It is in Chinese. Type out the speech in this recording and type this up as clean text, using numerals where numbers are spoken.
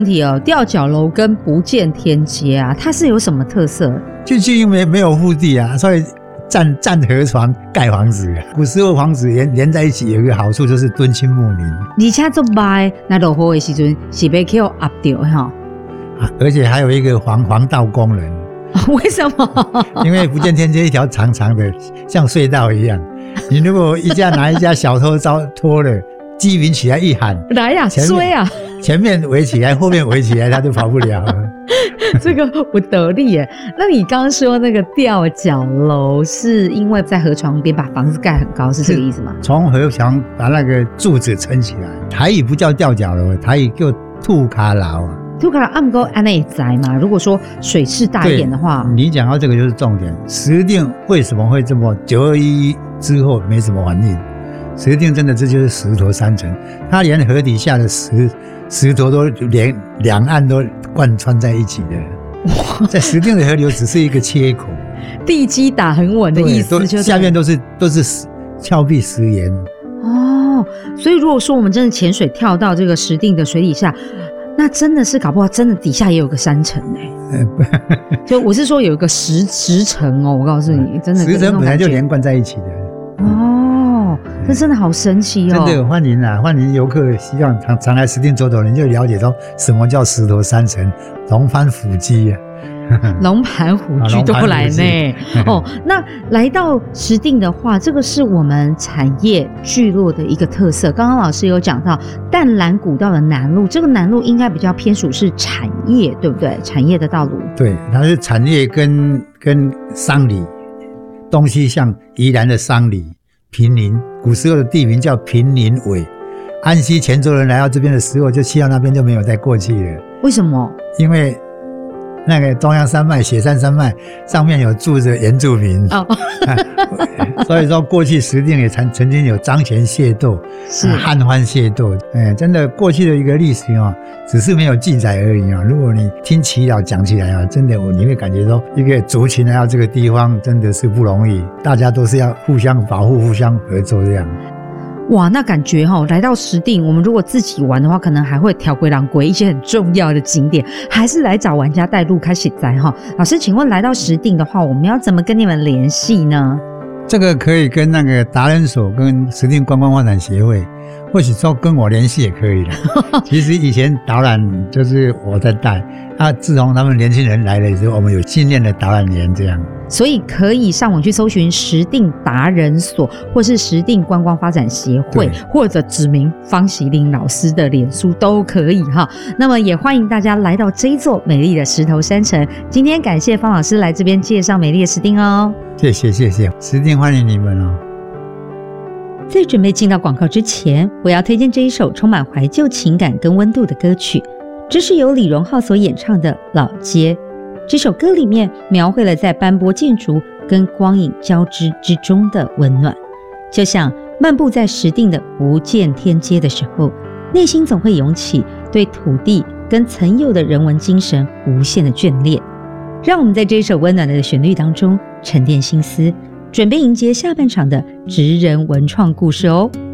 吊脚楼跟不见天街啊，它是有什么特色？ 就因为没有腹地啊，所以占河床盖房子。古时候房子连在一起有一个好处就是敦亲睦邻， 而且做白那落雨的时阵是被扣压掉哈。 而且还有一个防盗功能。 为什么？因为不见天街一条长长的，像隧道一样。你如果一家拿一家小偷脱了，居民起来一喊来呀，追啊！ 前面围起来，后面围起来，他就跑不了了。 这个不得力耶。那你刚刚说那个吊脚楼，是因为在河床边把房子盖很高，是这个意思吗？ 从河床把那个柱子撑起来，台语不叫吊脚楼，台语叫兔卡楼啊。 兔卡楼不够安内宅嘛？如果说水势大一点的话， 你讲到这个就是重点。石碇为什么会这么921之后没什么反应？石碇真的这就是石头山城，它连河底下的石头都连两岸都贯穿在一起的。在石碇的河流只是一个切口， 地基打很稳的意思就对， 下面都是峭壁石岩。 哦，所以如果说我们真的潜水跳到这个石碇的水底下，那真的是搞不好真的底下也有个山城就我是说有一个石城哦，我告诉你，真的石城本来就连贯在一起的。 这真的好神奇哦！ 真的欢迎游客，希望常来石碇走走，你就了解到什么叫石头山城、龙盘虎踞龙盘虎踞都来呢。那来到石碇的话，这个是我们产业聚落的一个特色。刚刚老师有讲到淡蓝古道的南路，这个南路应该比较偏属是产业，对不对？产业的道路。 对，它是产业跟商里，东西向宜兰的商里。平林，古时候的地名叫平林尾。安溪泉州人来到这边的时候，就去到那边就没有再过去了。 为什么？ 因为那个中央山脉、雪山山脉上面有住着原住民，所以说过去石碇也曾经有张权械斗、汉欢械斗，真的过去的一个历史只是没有记载而已如果你听耆老讲起来真的你会感觉说一个族群来到这个地方真的是不容易，大家都是要互相保护、互相合作这样。 哇，那感觉来到石碇，我们如果自己玩的话，可能还会挑鬼狼鬼一些很重要的景点，还是来找玩家带路开始在老师，请问来到石碇的话，我们要怎么跟你们联系呢？ 这个可以跟那个达人所跟石碇观光发展协会，或许说跟我联系也可以的。其实以前导览就是我在带，自从他们年轻人来了之后，我们有训练的导览员这样。 所以可以上网去搜寻石碇达人所，或是石碇观光发展协会，或者指明方喜林老师的脸书都可以那么也欢迎大家来到这一座美丽的石头山城。今天感谢方老师来这边介绍美丽的石碇哦。谢谢， 石碇欢迎你们哦。 在准备进到广告之前，我要推荐这一首充满怀旧情感跟温度的歌曲，这是由李荣浩所演唱的《老街》。这首歌里面描绘了在斑驳建筑跟光影交织之中的温暖，就像漫步在石碇的不见天街的时候，内心总会涌起对土地跟曾有的人文精神无限的眷恋。让我们在这一首温暖的旋律当中沉淀心思，准备迎接下半场的职人文创故事哦。